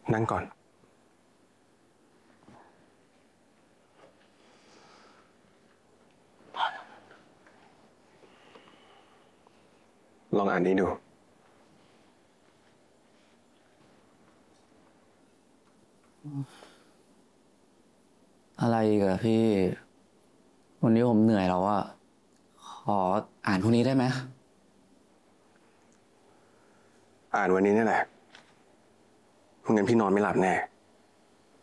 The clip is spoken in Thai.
นั่งก่อนลองอ่านนี้ดูอะไรอีกอะพี่วันนี้ผมเหนื่อยแล้วอะขออ่านพรุ่งนี้ได้ไหมอ่านวันนี้นี่แหละไม่งั้นพี่นอนไม่หลับแน่